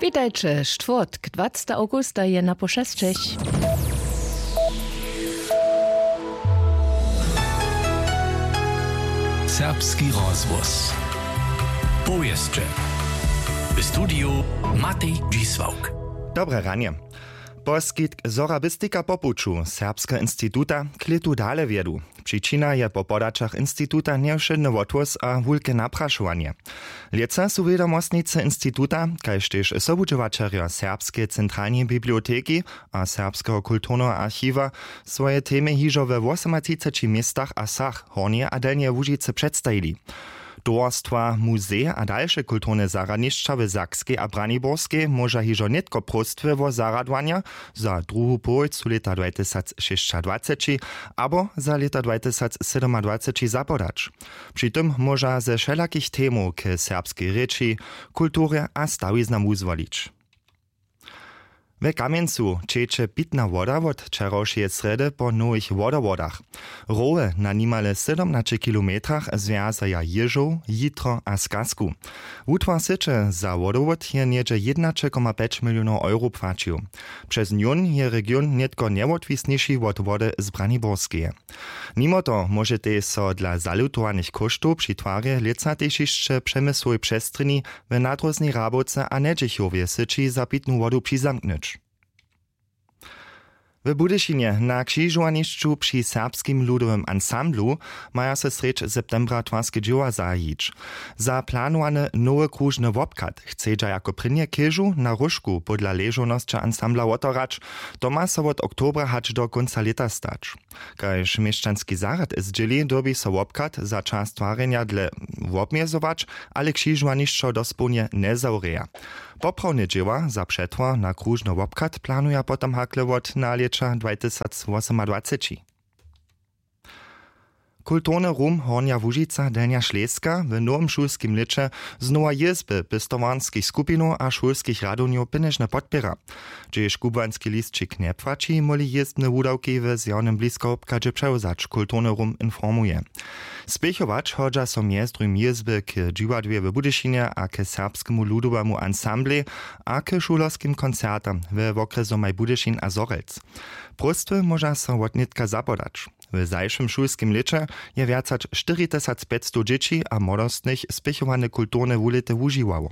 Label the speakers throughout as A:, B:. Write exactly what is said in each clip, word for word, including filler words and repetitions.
A: Witajcie, czwartek, dwudziestego augusta je na poszestrzech.
B: Serbski rozvoz. Pojeźdźcie. W studiu Matej Dzisłauk.
C: Dobre ranie. Poskitk zorabistika popuču Serbska instituta klitu dale wiedu. Przyczyna je po podaczach instituta nieuszedny wotwóz a wulke napraszowanie. Lieca su wiadomostnice instituta, kaž tež sobudžovačarja Serbskie centralnej biblioteki a Serbskiego kulturnego archiwa swoje temy hižo we osemnадцати miestach a sach Hornie a Delnie Łužice przedstawili. Towarstwa, muzeje a dalsze kulturne zaradnišća w Sakskiej a Braniborskiej może hižo netko prostwe wo zaradwania za druhu połojcu leta dwa tysiące šestnásť abo za leta dwa tysiące siedemnásť zapodać. Przy tym może ze wszelakich temów k serbskiej reči, kulturze a stawiznam uzwolić. W Kamieńcu ciecze pitna woda od wczorajszej sredy po nowych wodowodach. Rowe na nimale siedemnaście kilometrach związaja Jeżow, Jitro a Skasku. Utwar sycze za wodowod je niedzie jeden przecinek pięć milionów euro płacił. Przez nią je region netko nieodwisniejszy od wody z Braniborskiej. Mimo to możecie so dla zalutowanych kosztów przy twarie leca też jeszcze przemysłowej przestrzeni w nadrożnej Rabowce a Nedziechowie syczy za pitną wodę przyzamknąć. W Budyszynie na krzyżowaniszczu przy Serbskim Ludowym Ansamblu maja se sreč septembra twarskie dzieła zajić. Zaplanowany nowy krużny wopkat chce jako prynie kieżu na różku podla leżonoscia ansambla otorać, to ma so od oktobra hać do końca leta stać. Kaž mieszczanski zarad zdzieli dobi so wopkat za czas twarenia dla wopmiezować, ale krzyżowaniszczo dospełnie nie zaureja. Poprawne dzieła za przetwar na krużny wopkat planuje potem hakle od na leta dwa tysiące osiemnásť. Kulturny rum Hornia Łužica Delnia Šleska w nowym szulskim licze znowa jezby pistowanskich skupinów a szulskich radowniów pieniężne podpiera. Gdzież kubanski listczyk nie płaci, moli jezbne wudawki w zjawnym blisko obkadzie przełzać, kulturny rum informuje. Spiechować chodza so miestrym jezby k dziwadwie w Budyszynie a k serbskiemu ludowemu ansambli a k szulerskim koncertam w okresu maj Budyszyn a Zorelc. Prostwy może so wotnitka zapodać. W zajszym szulskim licze je wiacać cztery tysiące pięćset dzieci a młodostnych spiechowane kulturne wulity używało.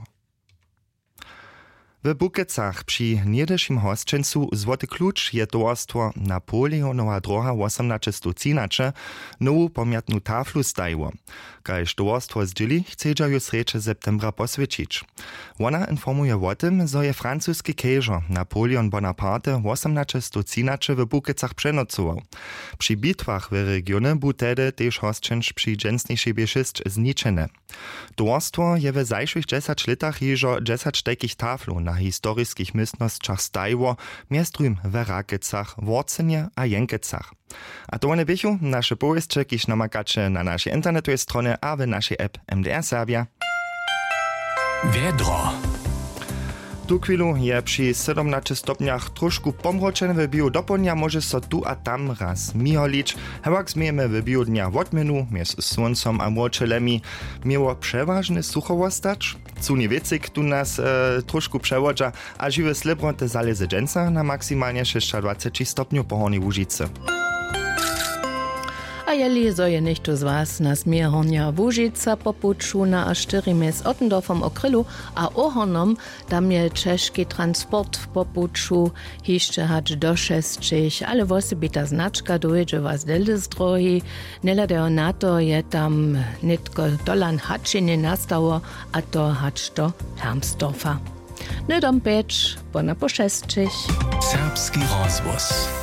C: W Bukecach przy niedeszym hosćencu Złoty Klucz je towarstwo Napoleonowa droga osiemnaście trzynaście nowu pamiętną taflu stajiło. Kaž towarstwo zdzieli, chce ju sreče septembra posvěcić. Ona informuje o tym, że je francuski kejżo Napoleon Bonaparte osiemnaście trzynaście w Bukecach przenocował. Przy bitwach w regionie był tedy też hosćenc przy dżensniejszej bieszysć zniczene. Towarstwo je w zajszych dziesięć latach jeżo dziesięć takich taflu na historyjskich miejscach stajiło, miastrym w Rakecach, Worcenie a Jenkecach. A to one bychu nasze powieszcze, kiż namakacie na naszej internetowej stronie a w naszej app M D R Serbia.
B: Wiedro.
C: Tu chwilu je przy siedemnaście stopniach troszkę pomročene w bio dopołudnia może so tu a tam raz miholić. Hewak zmiejemy w bio dnia w odmienu, między słońcem a mročelemi. Miało przeważny suchowostacz. Cunie wiecik tu nas e, troszkę przewodza, a żywe slibrote zalezy dżęca na maksymalnie dwadzieścia sześć stopniu po Hornej Łužice.
A: A jeli so je nicht z was nas mir Hornia Łužica popuču na a čtyři mes Ottendorfom okrylu, a ohornom tam je czeszki transport w popuču hišće hać do šestčich, ale wosebita znaczka dojdzie was delde z drogi, neladeo na to je tam nitko dolan hačenie nastało, a to hać do Hermsdorfa. Nedom pecz, bo na po šestčich.
B: Serbski rozvoz.